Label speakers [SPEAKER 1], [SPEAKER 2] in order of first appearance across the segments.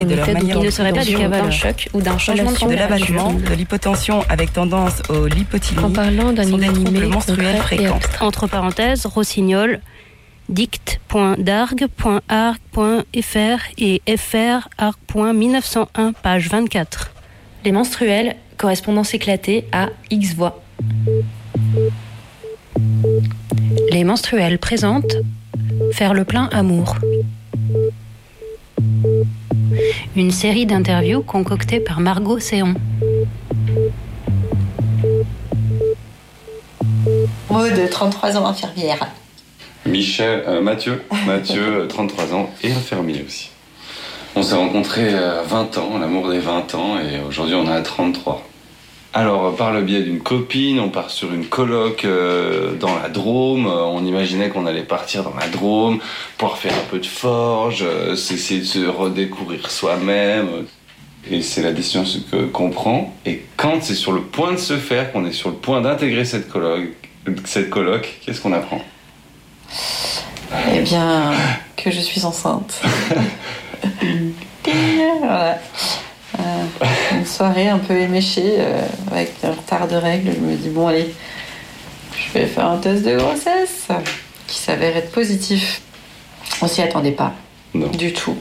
[SPEAKER 1] de leur manière
[SPEAKER 2] il ne serait pas du d'un choc ou d'un changement
[SPEAKER 1] de l'abattement, de l'hypotension avec tendance au lipotylie,
[SPEAKER 2] en parlant d'un
[SPEAKER 1] sont des troubles
[SPEAKER 2] inanimé
[SPEAKER 1] menstruels fréquents.
[SPEAKER 3] Entre parenthèses, Rossignol, dict.darg.arc.fr et fr.arc.1901, page 24.
[SPEAKER 2] Les menstruels, correspondance éclatée à X voix. Les menstruels présentent faire le plein amour. Une série d'interviews concoctées par Margot Séon.
[SPEAKER 4] Maud, 33 ans, infirmière.
[SPEAKER 5] Mathieu, 33 ans et infirmier aussi. On s'est rencontrés à 20 ans, l'amour des 20 ans, et aujourd'hui on a 33. Alors, par le biais d'une copine, on part sur une coloc dans la Drôme. On imaginait qu'on allait partir dans la Drôme, pouvoir faire un peu de forge, essayer de se redécouvrir soi-même. Et c'est la décision qu'on prend. Et quand c'est sur le point de se faire, qu'on est sur le point d'intégrer cette coloc, qu'est-ce qu'on apprend ?
[SPEAKER 4] Eh bien, que je suis enceinte. Voilà. Une soirée un peu éméchée, avec un retard de règles. Je me dis, bon allez, je vais faire un test de grossesse, qui s'avère être positif. On s'y attendait pas,
[SPEAKER 5] non.
[SPEAKER 4] Du tout.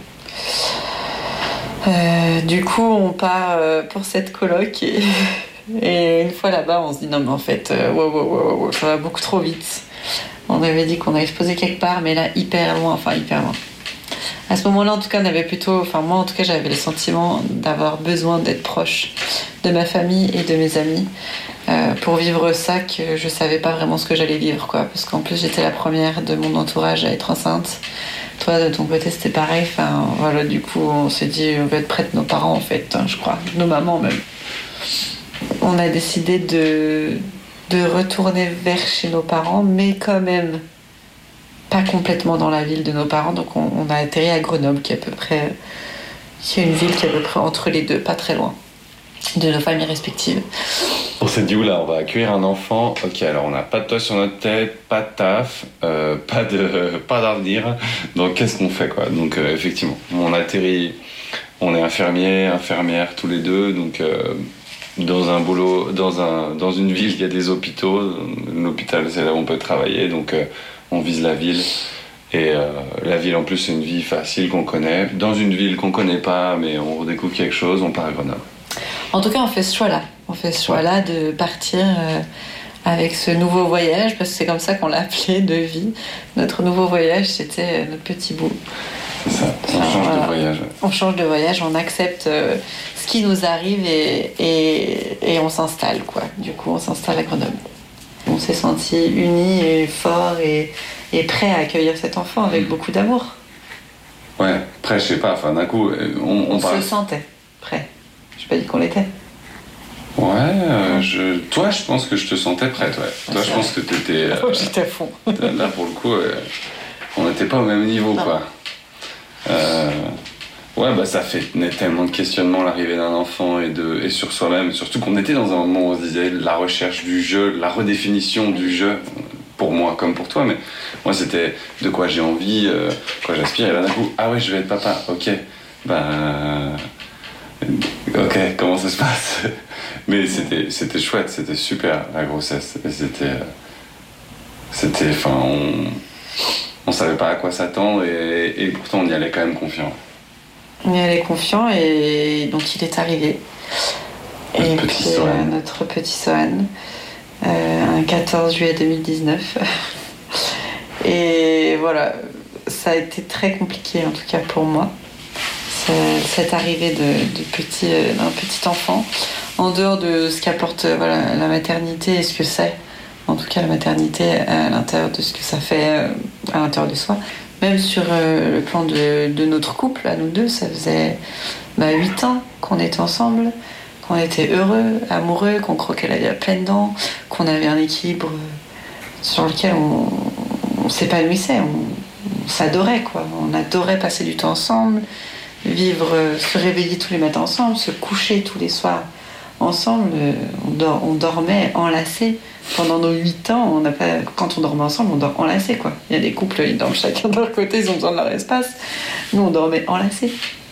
[SPEAKER 4] Du coup, on part pour cette coloc et une fois là-bas, on se dit, non mais en fait, wow, ça va beaucoup trop vite. On avait dit qu'on allait se poser quelque part, mais là, hyper loin. À ce moment-là, en tout cas, moi, en tout cas, j'avais le sentiment d'avoir besoin d'être proche de ma famille et de mes amis pour vivre ça, que je savais pas vraiment ce que j'allais vivre, quoi. Parce qu'en plus, j'étais la première de mon entourage à être enceinte. Toi, de ton côté, c'était pareil. Voilà, du coup, on s'est dit, on va être près de nos parents, en fait, je crois. Nos mamans, même. On a décidé de retourner vers chez nos parents, mais quand même pas complètement dans la ville de nos parents. Donc on a atterri à Grenoble, qui est une ville qui est à peu près entre les deux, pas très loin de nos familles respectives.
[SPEAKER 5] On s'est dit, oula, on va accueillir un enfant. Ok, alors on n'a pas de toit sur notre tête, pas de taf, pas d'avenir. Donc qu'est-ce qu'on fait, quoi ? Donc effectivement, on atterrit, on est infirmière tous les deux, donc dans un boulot, dans une ville, il y a des hôpitaux. L'hôpital, c'est là où on peut travailler, donc on vise la ville. Et la ville, en plus, c'est une vie facile qu'on connaît. Dans une ville qu'on connaît pas, mais on redécouvre quelque chose, on part à Grenoble.
[SPEAKER 4] En tout cas, on fait ce choix-là. On fait ce choix-là de partir avec ce nouveau voyage, parce que c'est comme ça qu'on l'a appelé, de vie. Notre nouveau voyage, c'était notre petit bout.
[SPEAKER 5] C'est ça, on change de voyage. Ouais.
[SPEAKER 4] On change de voyage, on accepte ce qui nous arrive et on s'installe, quoi. Du coup, on s'installe à Grenoble. On s'est sentis unis et forts et prêts à accueillir cet enfant avec beaucoup d'amour.
[SPEAKER 5] Ouais, prêt, je sais pas, d'un coup, on
[SPEAKER 4] se sentait prêt. Je pas dit qu'on l'était.
[SPEAKER 5] Ouais, toi, je pense que je te sentais prête, ouais. Toi, je pense que t'étais...
[SPEAKER 4] j'étais à fond.
[SPEAKER 5] Là, pour le coup, on n'était pas au même niveau, non. Quoi. Ouais, ça fait tellement de questionnements, l'arrivée d'un enfant et sur soi-même. Surtout qu'on était dans un moment où on se disait la recherche du jeu, la redéfinition du jeu, pour moi comme pour toi. Mais moi, c'était de quoi j'ai envie, quoi j'aspire. Et là, d'un coup, ah ouais, je vais être papa, ok. Ok, comment ça se passe ? Mais c'était chouette, c'était super, la grossesse. On savait pas à quoi s'attendre et pourtant on y allait quand même confiant.
[SPEAKER 4] On y allait confiant et donc il est arrivé. Notre petit Sohan, un 14 juillet 2019. Et voilà, ça a été très compliqué en tout cas pour moi. Cette arrivée d'un petit enfant, en dehors de ce qu'apporte la maternité et ce que c'est, en tout cas la maternité à l'intérieur de ce que ça fait à l'intérieur de soi. Même sur le plan de notre couple, à nous deux, ça faisait 8 ans qu'on était ensemble, qu'on était heureux, amoureux, qu'on croquait la vie à pleines dents, qu'on avait un équilibre sur lequel on s'épanouissait, on s'adorait, quoi. On adorait passer du temps ensemble, se réveiller tous les matins ensemble, se coucher tous les soirs ensemble. On dormait enlacés. Pendant nos 8 ans, quand on dormait ensemble, on dort enlacés, quoi. Il y a des couples, ils dorment chacun de leur côté, ils ont besoin de leur espace. Nous, on dormait enlacés.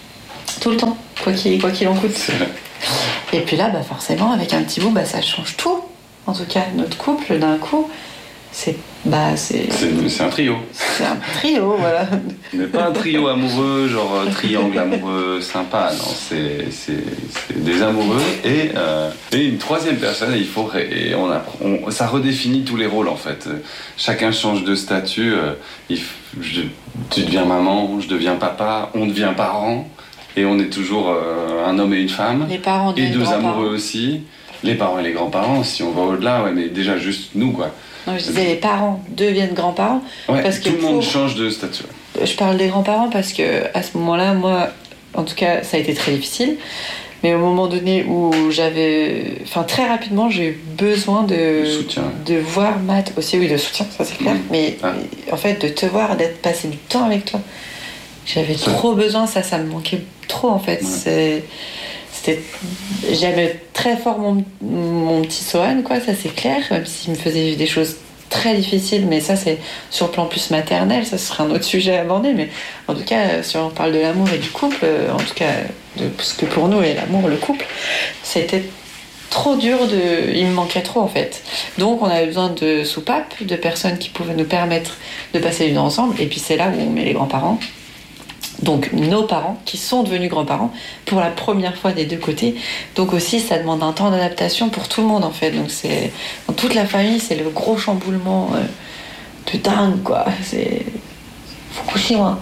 [SPEAKER 4] tout le temps, quoi qu'il en coûte. Et puis là, forcément, avec un petit bout, ça change tout. En tout cas, notre couple, d'un coup, c'est
[SPEAKER 5] un trio.
[SPEAKER 4] C'est un trio, voilà.
[SPEAKER 5] Mais pas un trio amoureux, genre triangle amoureux sympa, non, c'est des amoureux et une troisième personne, et ça redéfinit tous les rôles en fait. Chacun change de statut, tu deviens maman, je deviens papa, on devient parents, et on est toujours un homme et une femme.
[SPEAKER 4] Les parents
[SPEAKER 5] et deux amoureux aussi. Les parents et les grands-parents, si on va au-delà, ouais, mais déjà juste nous, quoi.
[SPEAKER 4] Non, je disais les parents deviennent grands-parents.
[SPEAKER 5] Ouais,
[SPEAKER 4] parce
[SPEAKER 5] tout
[SPEAKER 4] que
[SPEAKER 5] le monde change de statut.
[SPEAKER 4] Je parle des grands-parents parce que à ce moment-là, moi, en tout cas, ça a été très difficile. Mais au moment donné où très rapidement, j'ai eu besoin de voir Matt aussi, oui, de soutien, ça c'est clair. Mais en fait, de te voir, passer du temps avec toi. J'avais trop besoin, ça me manquait trop en fait. Ouais. J'aimais très fort mon petit Sohan, quoi, ça c'est clair, même s'il me faisait vivre des choses très difficiles, mais ça c'est sur le plan plus maternel, ça serait un autre sujet à aborder, mais en tout cas, si on parle de l'amour et du couple, en tout cas, parce que pour nous, et l'amour, le couple, c'était trop dur, il me manquait trop en fait. Donc on avait besoin de soupapes, de personnes qui pouvaient nous permettre de passer du temps ensemble, et puis c'est là où on met les grands-parents. Donc nos parents qui sont devenus grands-parents pour la première fois des deux côtés. Donc aussi ça demande un temps d'adaptation pour tout le monde en fait. Donc c'est dans toute la famille, c'est le gros chamboulement de dingue quoi. C'est Fukushima.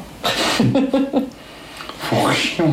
[SPEAKER 5] Fukushima.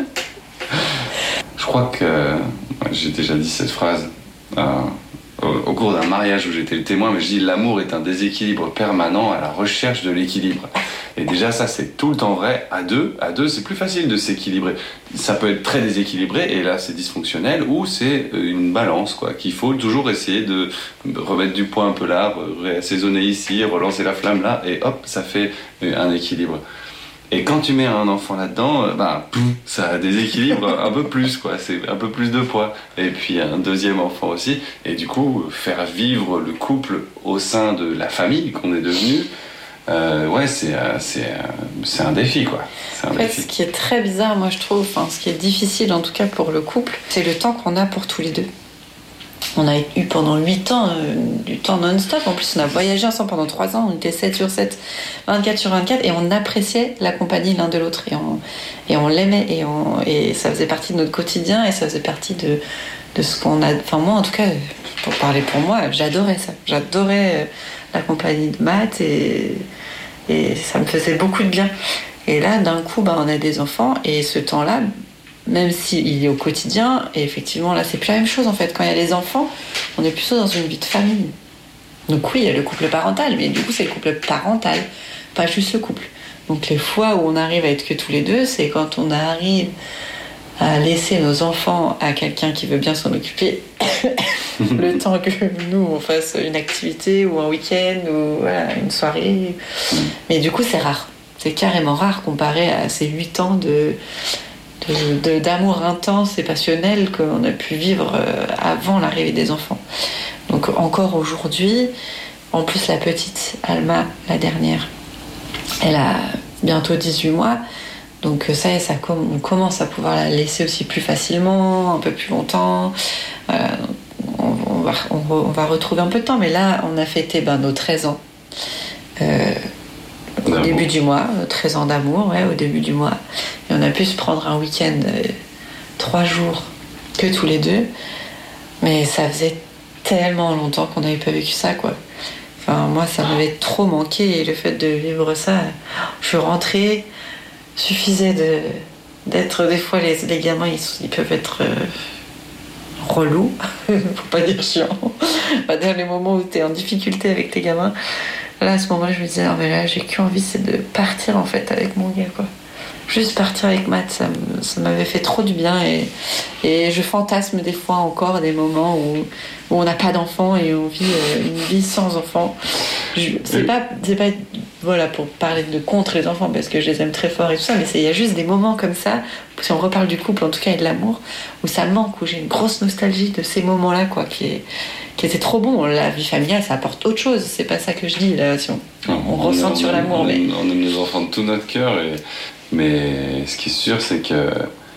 [SPEAKER 5] Je crois que j'ai déjà dit cette phrase au cours d'un mariage où j'étais le témoin, mais je dis l'amour est un déséquilibre permanent à la recherche de l'équilibre. Et déjà ça c'est tout le temps vrai. À deux c'est plus facile de s'équilibrer. Ça peut être très déséquilibré et là c'est dysfonctionnel, ou c'est une balance quoi, qu'il faut toujours essayer de remettre du poids un peu là, réassaisonner ici, relancer la flamme là, et hop ça fait un équilibre. Et quand tu mets un enfant là-dedans, ça déséquilibre un peu plus, quoi. C'est un peu plus de poids. Et puis un deuxième enfant aussi. Et du coup, faire vivre le couple au sein de la famille qu'on est devenu, c'est un défi, quoi.
[SPEAKER 4] En fait, ce qui est très bizarre, moi je trouve, ce qui est difficile en tout cas pour le couple, c'est le temps qu'on a pour tous les deux. On a eu pendant 8 ans du temps non-stop. En plus, on a voyagé ensemble pendant 3 ans. On était 7 sur 7, 24 sur 24. Et on appréciait la compagnie l'un de l'autre. Et on l'aimait. Et ça faisait partie de notre quotidien. Et ça faisait partie de ce qu'on a... Enfin, moi, en tout cas, pour parler pour moi, j'adorais ça. J'adorais la compagnie de Matt. Et ça me faisait beaucoup de bien. Et là, d'un coup, on a des enfants. Et ce temps-là... même s'il est au quotidien, et effectivement là c'est plus la même chose en fait. Quand il y a les enfants, on est plutôt dans une vie de famille. Donc oui, il y a le couple parental, mais du coup c'est le couple parental, pas juste le couple. Donc les fois où on arrive à être que tous les deux, c'est quand on arrive à laisser nos enfants à quelqu'un qui veut bien s'en occuper le temps que nous on fasse une activité ou un week-end ou une soirée. Mais du coup c'est rare, c'est carrément rare comparé à ces 8 ans d'amour intense et passionnel qu'on a pu vivre avant l'arrivée des enfants. Donc encore aujourd'hui, en plus la petite Alma, la dernière, elle a bientôt 18 mois, donc ça on commence à pouvoir la laisser aussi plus facilement, un peu plus longtemps. On va retrouver un peu de temps, mais là on a fêté nos 13 ans au début du mois, 13 ans d'amour, au début du mois. Et on a pu se prendre un week-end 3 jours que tous les deux. Mais ça faisait tellement longtemps qu'on n'avait pas vécu ça, quoi. Enfin, moi, ça m'avait trop manqué. Et le fait de vivre ça, je suis rentrée, suffisait d'être... Des fois, les gamins, ils peuvent être relous, faut pas dire chiant. Dans les moments où t'es en difficulté avec tes gamins, là, à ce moment-là, je me disais, non, mais là, j'ai qu'envie, c'est de partir, en fait, avec mon gars, quoi. Juste partir avec Matt, ça m'avait fait trop du bien. Et je fantasme des fois encore des moments où on n'a pas d'enfants et on vit une vie sans enfants. C'est pas voilà, pour parler de contre les enfants, parce que je les aime très fort et tout ça, mais il y a juste des moments comme ça, si on reparle du couple, en tout cas, et de l'amour, où ça manque, où j'ai une grosse nostalgie de ces moments-là, quoi, qui était trop bon. La vie familiale, ça apporte autre chose. C'est pas ça que je dis, là, si on ressent sur l'amour.
[SPEAKER 5] On aime nos enfants de tout notre cœur, mais ce qui est sûr, c'est que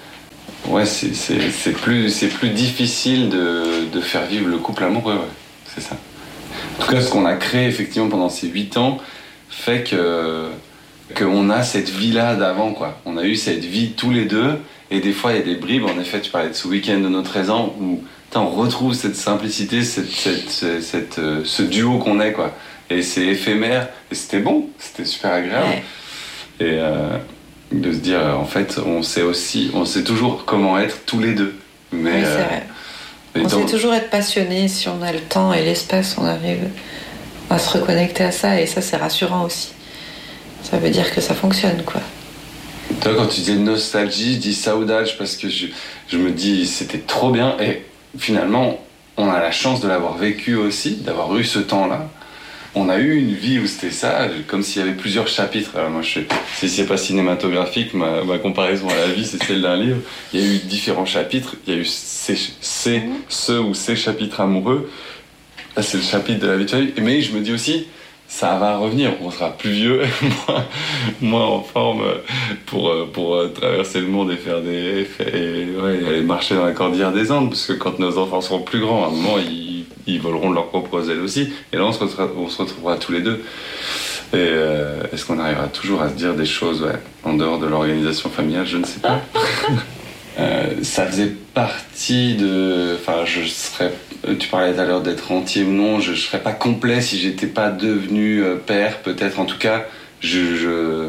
[SPEAKER 5] Ouais, c'est plus difficile de faire vivre le couple amoureux, ouais. C'est ça. En tout cas, ce qu'on a créé effectivement pendant ces 8 ans fait qu'on a cette vie-là d'avant, quoi. On a eu cette vie tous les deux, et des fois il y a des bribes. En effet, tu parlais de ce week-end de nos 13 ans où on retrouve cette simplicité, ce duo qu'on est, quoi. Et c'est éphémère, et c'était bon, c'était super agréable. Ouais. Et de se dire, en fait, on sait toujours comment être tous les deux. Mais,
[SPEAKER 4] oui, c'est vrai. On sait toujours être passionné, si on a le temps et l'espace, on arrive à se reconnecter à ça, et ça c'est rassurant aussi. Ça veut dire que ça fonctionne, quoi.
[SPEAKER 5] Toi, quand tu dis nostalgie, je dis saudade parce que je me dis c'était trop bien, et finalement on a la chance de l'avoir vécu aussi, d'avoir eu ce temps-là. On a eu une vie où c'était ça, comme s'il y avait plusieurs chapitres. Alors moi, si c'est pas cinématographique, ma comparaison à la vie, c'est celle d'un livre. Il y a eu différents chapitres. Il y a eu ce ou ces chapitres amoureux. Là, c'est le chapitre de la vie de famille. Mais je me dis aussi, ça va revenir. On sera plus vieux, moins en forme pour traverser le monde et faire aller marcher dans la cordillère des Andes. Parce que quand nos enfants seront plus grands, à un moment, ils voleront de leurs propres ailes aussi. Et là, on se retrouvera tous les deux. Et est-ce qu'on arrivera toujours à se dire des choses en dehors de l'organisation familiale? Je ne sais pas. Ça faisait partie de... Enfin, tu parlais tout à l'heure d'être entier ou non. Je ne serais pas complet si je n'étais pas devenu père, peut-être. En tout cas, je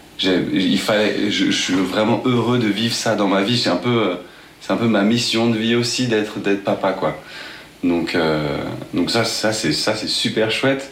[SPEAKER 5] suis vraiment heureux de vivre ça dans ma vie. C'est un peu ma mission de vie aussi, d'être papa, quoi. Donc ça c'est super chouette.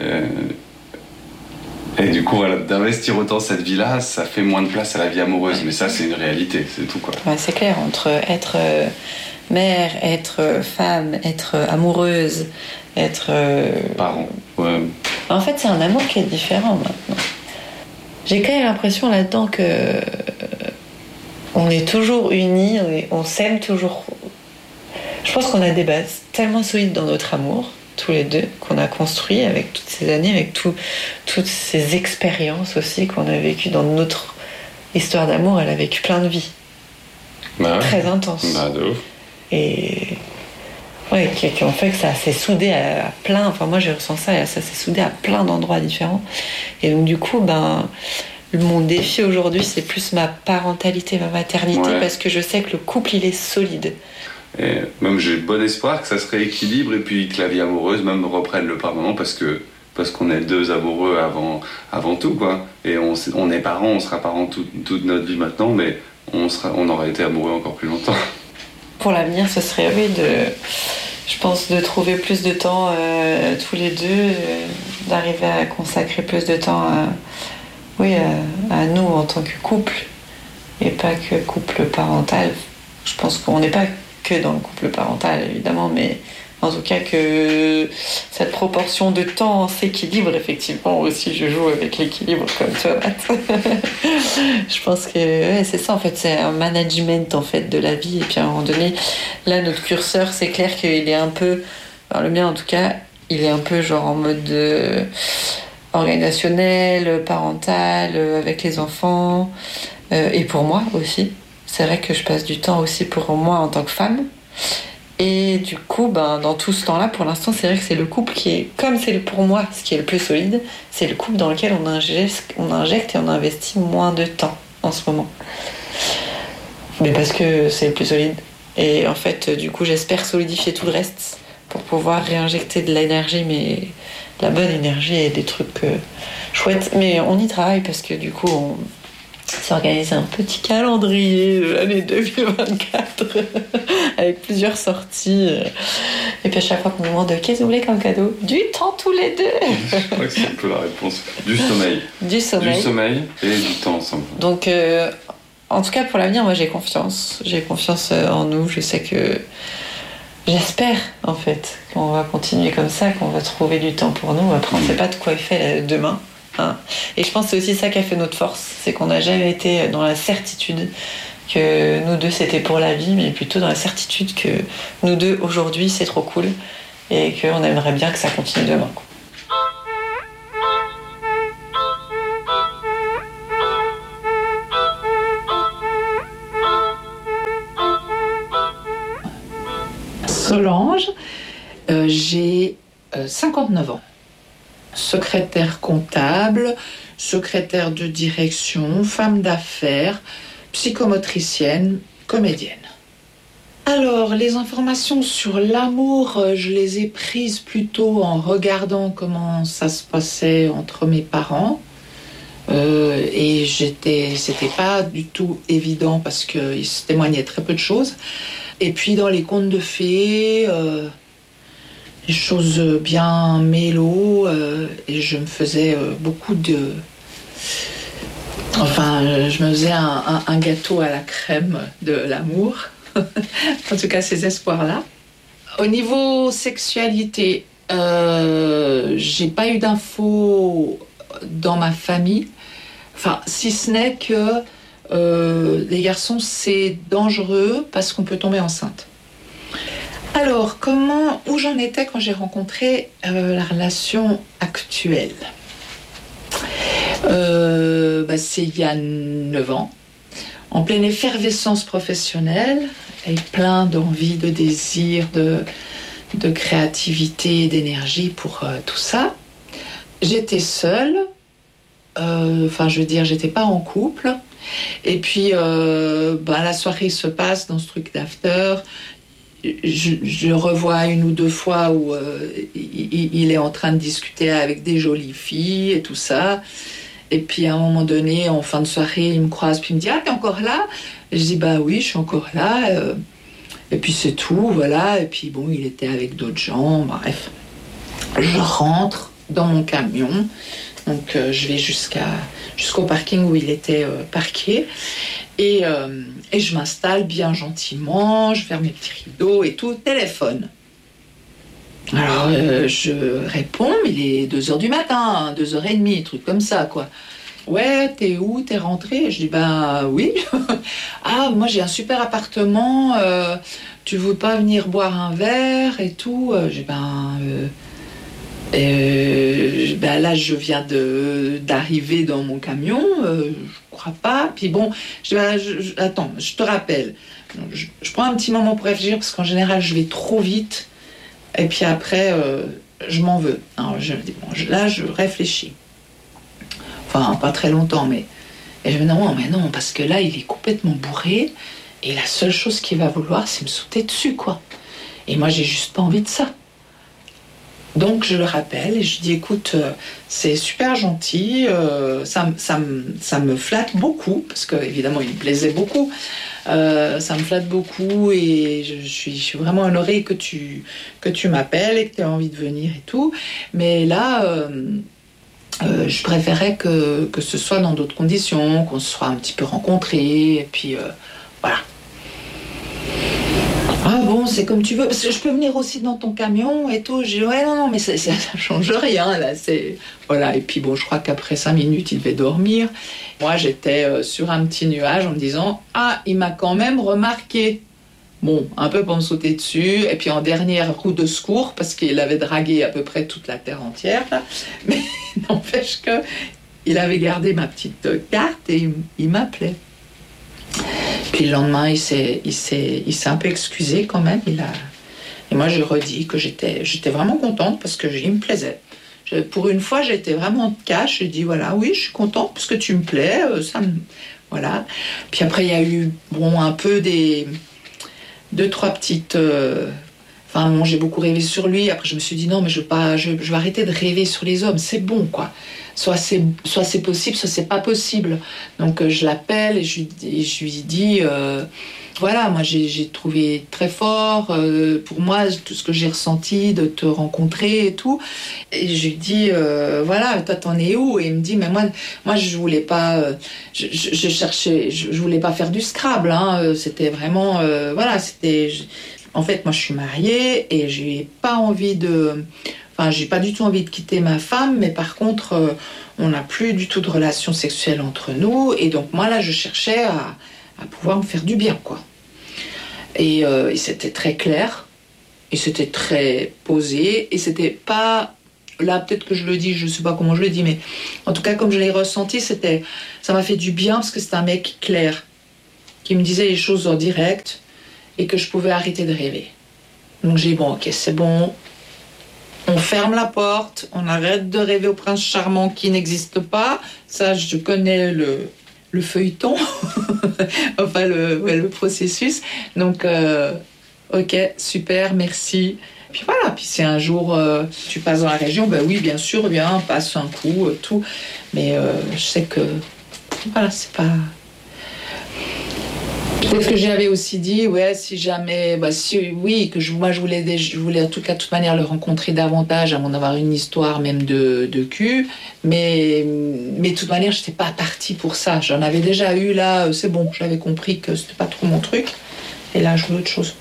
[SPEAKER 5] Et du coup, voilà, d'investir autant cette vie-là, ça fait moins de place à la vie amoureuse. Mais ça, c'est une réalité, c'est tout, quoi.
[SPEAKER 4] Ouais, c'est clair, entre être mère, être femme, être amoureuse, être...
[SPEAKER 5] parent, ouais.
[SPEAKER 4] En fait, c'est un amour qui est différent maintenant. J'ai quand même l'impression là-dedans que on est toujours unis, on s'aime toujours. Je pense qu'on a des bases tellement solides dans notre amour, tous les deux, qu'on a construit avec toutes ces années, avec toutes ces expériences aussi qu'on a vécues dans notre histoire d'amour. Elle a vécu plein de vies.
[SPEAKER 5] Bah ouais.
[SPEAKER 4] Très intenses.
[SPEAKER 5] Bah de ouf.
[SPEAKER 4] Et qui ont fait que ça s'est soudé à plein... Enfin, moi, je ressens ça, et ça s'est soudé à plein d'endroits différents. Et donc, du coup, mon défi aujourd'hui, c'est plus ma parentalité, ma maternité, parce que je sais que le couple, il est solide.
[SPEAKER 5] Et même j'ai bon espoir que ça se rééquilibre et puis que la vie amoureuse même reprenne le pas moment parce qu'on est deux amoureux avant tout, quoi. Et on est parents, on sera parents toute notre vie maintenant, mais on aurait été amoureux encore plus longtemps. Pour l'avenir, ce serait
[SPEAKER 4] je pense, de trouver plus de temps tous les deux, d'arriver à consacrer plus de temps à nous en tant que couple et pas que couple parental. Je pense qu'on n'est pas que dans le couple parental, évidemment, mais en tout cas que cette proportion de temps s'équilibre. Effectivement, aussi je joue avec l'équilibre comme toi, Matt. Je pense que c'est ça, en fait, c'est un management en fait de la vie. Et puis à un moment donné, là, notre curseur, c'est clair qu'il est un peu, alors le mien en tout cas, il est un peu genre en mode organisationnel, parental, avec les enfants, et pour moi aussi. C'est vrai que je passe du temps aussi pour moi en tant que femme. Et du coup, dans tout ce temps-là, pour l'instant, c'est vrai que c'est le couple qui est, comme c'est pour moi ce qui est le plus solide, c'est le couple dans lequel on injecte et on investit moins de temps en ce moment. Mais parce que c'est le plus solide. Et en fait, du coup, j'espère solidifier tout le reste pour pouvoir réinjecter de l'énergie, mais la bonne énergie et des trucs chouettes. Mais on y travaille parce que du coup, on s'organise un petit calendrier de l'année 2024 avec plusieurs sorties. Et puis à chaque fois qu'on nous demande qu'est-ce que vous voulez comme cadeau, du temps tous les deux.
[SPEAKER 5] Je crois que c'est un peu la réponse. Du sommeil.
[SPEAKER 4] Du sommeil
[SPEAKER 5] Et du temps ensemble.
[SPEAKER 4] Donc, en tout cas pour l'avenir, moi j'ai confiance. J'ai confiance en nous. Je sais que j'espère en fait qu'on va continuer comme ça, qu'on va trouver du temps pour nous. Après, on ne sait pas de quoi il fait demain. Et je pense que c'est aussi ça qui a fait notre force, c'est qu'on n'a jamais été dans la certitude que nous deux c'était pour la vie, mais plutôt dans la certitude que nous deux aujourd'hui c'est trop cool et qu'on aimerait bien que ça continue demain, quoi.
[SPEAKER 6] Solange, j'ai 59 ans. Secrétaire comptable, secrétaire de direction, femme d'affaires, psychomotricienne, comédienne. Alors, les informations sur l'amour, je les ai prises plutôt en regardant comment ça se passait entre mes parents. Et c'était pas du tout évident parce qu'ils se témoignaient très peu de choses. Et puis dans les contes de fées, des choses bien mélo, et je me faisais beaucoup de... Enfin, je me faisais un gâteau à la crème de l'amour. En tout cas, ces espoirs-là. Au niveau sexualité, j'ai pas eu d'infos dans ma famille. Enfin, si ce n'est que les garçons, c'est dangereux parce qu'on peut tomber enceinte. Alors, où j'en étais quand j'ai rencontré la relation actuelle? C'est il y a 9 ans, en pleine effervescence professionnelle, avec plein d'envie, de désir, de créativité, d'énergie pour tout ça. J'étais seule, j'étais pas en couple. Et puis, la soirée se passe dans ce truc d'after. Je revois 1 ou 2 fois où il est en train de discuter avec des jolies filles et tout ça. Et puis à un moment donné, en fin de soirée, il me croise, puis il me dit « Ah, t'es encore là ?» Et je dis « Bah oui, je suis encore là. » Et puis c'est tout, voilà. Et puis bon, il était avec d'autres gens, bref. Je rentre dans mon camion. Donc je vais jusqu'au parking où il était parqué. Et je m'installe bien gentiment, je ferme mes petits rideaux et tout, téléphone. Alors je réponds, il est 2h du matin, 2h30, truc comme ça, quoi. Ouais, t'es où? T'es rentré? Je dis, ben oui. Ah, moi j'ai un super appartement, tu veux pas venir boire un verre et tout? Je dis, là je viens d'arriver dans mon camion, je crois pas. Puis bon, attends, je te rappelle. Je prends un petit moment pour réfléchir parce qu'en général je vais trop vite et puis après je m'en veux. Alors je dis bon, là je réfléchis. Enfin pas très longtemps, mais et je me dis non, parce que là il est complètement bourré et la seule chose qu'il va vouloir c'est me sauter dessus, quoi. Et moi j'ai juste pas envie de ça. Donc je le rappelle et je dis écoute, c'est super gentil, ça me flatte beaucoup parce que évidemment il me plaisait beaucoup, ça me flatte beaucoup et je suis vraiment honorée que tu m'appelles et que tu aies envie de venir et tout, mais là je préférais que ce soit dans d'autres conditions, qu'on se soit un petit peu rencontrés et puis voilà. Ah bon, c'est comme tu veux, parce que je peux venir aussi dans ton camion et tout. Je dis ouais, non, mais ça change rien là. Voilà. Et puis bon, je crois qu'après 5 minutes, il devait dormir. Moi, j'étais sur un petit nuage en me disant ah, il m'a quand même remarqué. Bon, un peu pour me sauter dessus. Et puis en dernière roue de secours, parce qu'il avait dragué à peu près toute la terre entière. Là. Mais n'empêche que il avait gardé ma petite carte et il m'appelait. Puis le lendemain, il s'est un peu excusé quand même. Et moi, je redis que j'étais vraiment contente parce qu'il me plaisait. Pour une fois, j'étais vraiment cash. J'ai dit voilà, oui, je suis contente parce que tu me plais. Voilà. Puis après, il y a eu un peu des 2-3 petites. J'ai beaucoup rêvé sur lui. Après, je me suis dit non, mais je vais arrêter de rêver sur les hommes. C'est bon, quoi. Soit c'est possible, soit c'est pas possible. Donc je l'appelle et je lui dis voilà, moi j'ai trouvé très fort pour moi tout ce que j'ai ressenti de te rencontrer et tout. Et je lui dis voilà, toi t'en es où? Et il me dit mais moi je voulais pas je voulais pas faire du Scrabble, hein. C'était vraiment en fait moi je suis mariée et j'ai pas envie de... j'ai pas du tout envie de quitter ma femme, mais par contre, on n'a plus du tout de relation sexuelle entre nous. Et donc, moi, là, je cherchais à pouvoir me faire du bien, quoi. Et c'était très clair, et c'était très posé, et c'était pas... Là, peut-être que je le dis, je sais pas comment je le dis, mais en tout cas, comme je l'ai ressenti, ça m'a fait du bien, parce que c'était un mec clair, qui me disait les choses en direct, et que je pouvais arrêter de rêver. Donc j'ai dit, bon, ok, c'est bon. On ferme la porte, on arrête de rêver au prince charmant qui n'existe pas. Ça, je connais le feuilleton, enfin le processus. Donc, ok, super, merci. Puis voilà, puis si un jour tu passes dans la région, ben oui, bien sûr, viens, passe un coup, tout. Mais je sais que, voilà, c'est pas... Peut-être que j'avais aussi dit, ouais, si jamais, oui, que moi je voulais en tout cas de toute manière le rencontrer davantage avant d'avoir une histoire même de cul, mais de toute manière j'étais pas partie pour ça. J'en avais déjà eu là, c'est bon, j'avais compris que c'était pas trop mon truc, et là je voulais autre chose.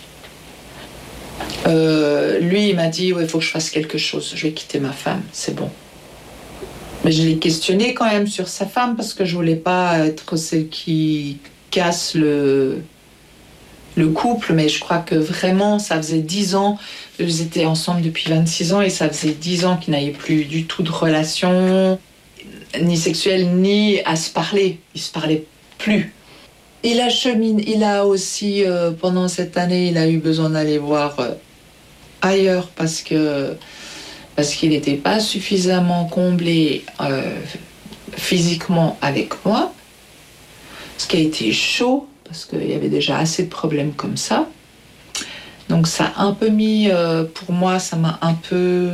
[SPEAKER 6] Lui il m'a dit, ouais, il faut que je fasse quelque chose, je vais quitter ma femme, c'est bon. Mais je l'ai questionné quand même sur sa femme parce que je voulais pas être celle qui casse le couple, mais je crois que vraiment ça faisait 10 ans, ils étaient ensemble depuis 26 ans et ça faisait 10 ans qu'ils n'avaient plus du tout de relation, ni sexuelle, ni à se parler. Ils se parlaient plus. Il a aussi, pendant cette année, il a eu besoin d'aller voir ailleurs parce qu'il n'était pas suffisamment comblé physiquement avec moi. Ce qui a été chaud, parce qu'il y avait déjà assez de problèmes comme ça. Donc ça a un peu mis, pour moi, ça a un peu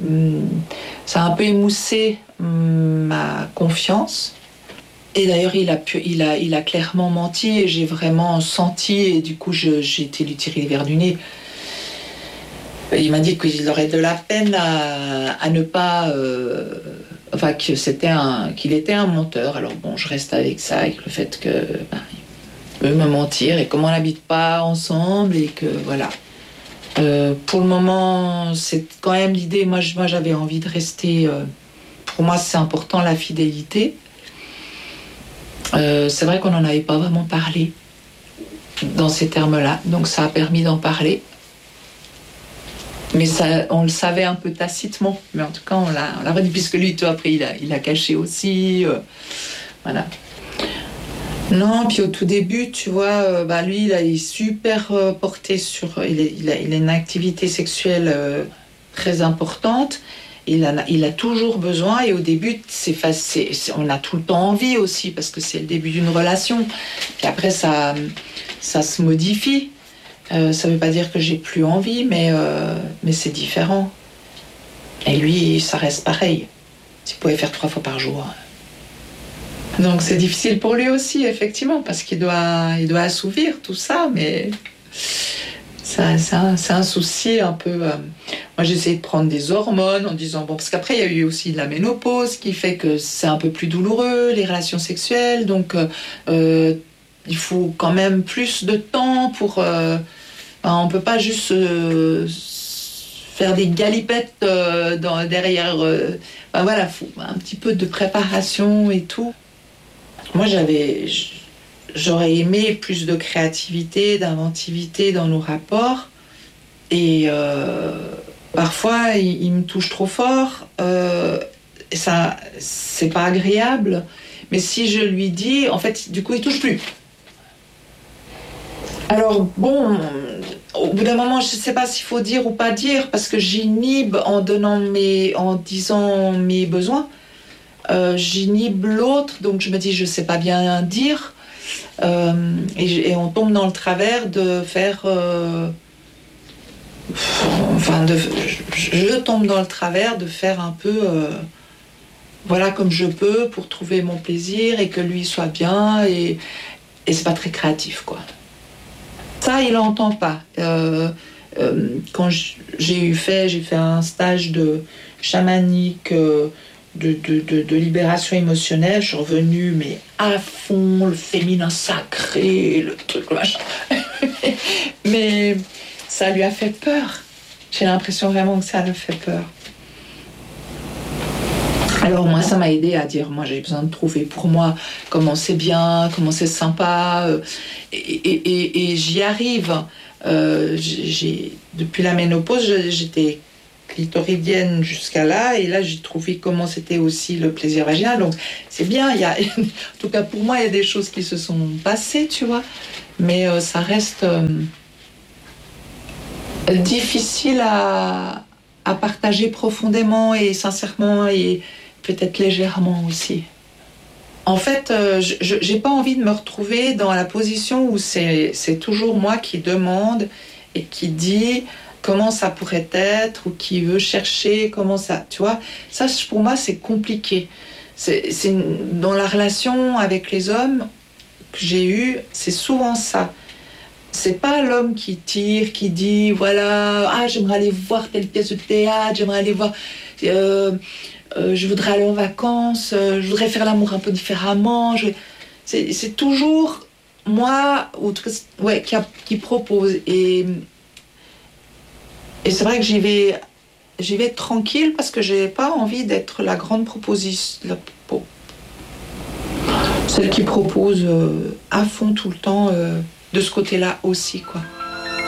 [SPEAKER 6] émoussé ma confiance. Et d'ailleurs, il a clairement menti et j'ai vraiment senti, et du coup, j'ai été lui tirer les verres du nez. Il m'a dit qu'il aurait de la peine à ne pas... qu'il était un menteur. Alors bon, je reste avec ça, avec le fait que il peut me mentir et comme on n'habite pas ensemble et que voilà. Pour le moment, c'est quand même l'idée. Moi, j'avais envie de rester. Pour moi, c'est important la fidélité. C'est vrai qu'on n'en avait pas vraiment parlé dans ces termes-là, donc ça a permis d'en parler. Mais ça, on le savait un peu tacitement. Mais en tout cas, on l'a redit, puisque lui, toi, après, il a caché aussi. Voilà. Non, puis au tout début, tu vois, lui, il est super porté sur... Il a une activité sexuelle très importante. Il a toujours besoin. Et au début, on a tout le temps envie aussi, parce que c'est le début d'une relation. Puis après, ça se modifie. Ça ne veut pas dire que j'ai plus envie, mais c'est différent. Et lui, ça reste pareil. Il pouvait faire 3 fois par jour. Donc c'est difficile pour lui aussi, effectivement, parce qu'il doit assouvir tout ça, mais c'est un souci un peu... Moi, j'ai essayé de prendre des hormones en disant... Bon, parce qu'après, il y a eu aussi la ménopause, qui fait que c'est un peu plus douloureux, les relations sexuelles, donc... il faut quand même plus de temps pour... on ne peut pas juste faire des galipettes derrière... voilà, il faut un petit peu de préparation et tout. Moi, j'aurais aimé plus de créativité, d'inventivité dans nos rapports. Et parfois, il me touche trop fort. Et ça, c'est pas agréable. Mais si je lui dis... En fait, du coup, il touche plus. Alors bon, au bout d'un moment, je ne sais pas s'il faut dire ou pas dire, parce que j'inhibe en disant mes besoins. J'inhibe l'autre, donc je me dis je ne sais pas bien dire. Et on tombe dans le travers de faire... je tombe dans le travers de faire un peu... voilà, comme je peux pour trouver mon plaisir et que lui soit bien. Et c'est pas très créatif, quoi. Ça, il n'entend pas. Quand j'ai fait un stage de chamanique, de libération émotionnelle, je suis revenue, mais à fond, le féminin sacré, le truc, machin. Mais ça lui a fait peur. J'ai l'impression vraiment que ça lui fait peur. Alors moi, ça m'a aidé à dire, moi j'ai besoin de trouver pour moi comment c'est bien, comment c'est sympa, et j'y arrive. Depuis la ménopause, j'étais clitoridienne jusqu'à là, et là j'ai trouvé comment c'était aussi le plaisir vaginal, donc c'est bien. En tout cas pour moi, il y a des choses qui se sont passées, tu vois, mais ça reste... Difficile à partager profondément et sincèrement et peut-être légèrement aussi. En fait, j'ai pas envie de me retrouver dans la position où c'est toujours moi qui demande et qui dit comment ça pourrait être ou qui veut chercher comment ça, tu vois. Ça, pour moi, c'est compliqué. C'est dans la relation avec les hommes que j'ai eue, c'est souvent ça. C'est pas l'homme qui tire, qui dit voilà, j'aimerais aller voir telle pièce de théâtre, j'aimerais aller voir, je voudrais aller en vacances, je voudrais faire l'amour un peu différemment. C'est toujours moi, ou en tout cas, ouais, qui propose. Et c'est vrai que j'y vais tranquille parce que j'ai pas envie d'être la grande proposition, celle qui propose à fond tout le temps. De ce côté-là aussi, quoi.